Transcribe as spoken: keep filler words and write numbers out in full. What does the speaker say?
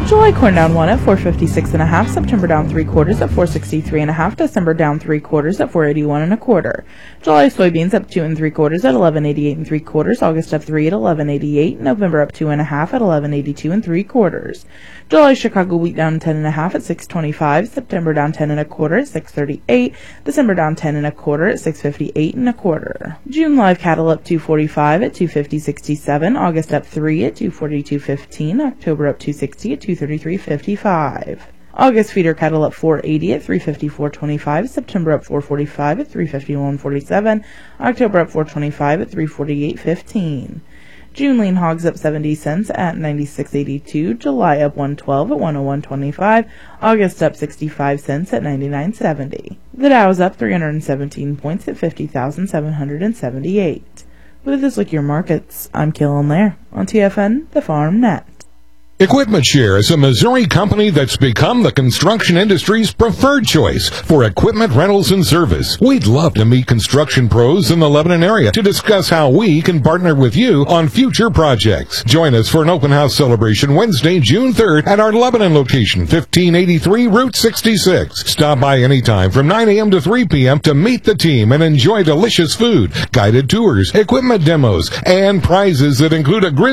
July corn down one at four fifty-six and a half, September down three quarters at four sixty-three and a half, December down three quarters at four eighty-one and a quarter. July soybeans up two and three quarters at eleven eighty-eight and three quarters, August up three at eleven eighty-eight, November up two and a half at eleven eighty-two and three quarters. July Chicago wheat down ten and a half at six twenty-five, September down ten and a quarter at six thirty-eight, December down ten and a quarter at six fifty-eight and a quarter. June live cattle up two forty-five at two fifty sixty-seven, August up three at two forty-two fifteen, October up two sixty at two thirty-three fifty-five. August feeder cattle up four eighty at three fifty-four twenty-five, September up four forty-five at three fifty-one forty-seven, October up four twenty-five at three forty-eight fifteen. June lean hogs up seventy cents at ninety-six eighty-two, July up one twelve at one oh one twenty-five, August up sixty-five cents at ninety-nine seventy. The Dow is up three hundred seventeen points at fifty thousand seven hundred seventy-eight. With this look your markets, I'm Killen Lair on T F N, the Farm Net. Equipment Share is a Missouri company that's become the construction industry's preferred choice for equipment rentals and service. We'd love to meet construction pros in the Lebanon area to discuss how we can partner with you on future projects. Join us for an open house celebration Wednesday, June third at our Lebanon location, fifteen eighty-three Route sixty-six. Stop by anytime from nine a.m. to three p.m. to meet the team and enjoy delicious food, guided tours, equipment demos, and prizes that include a grill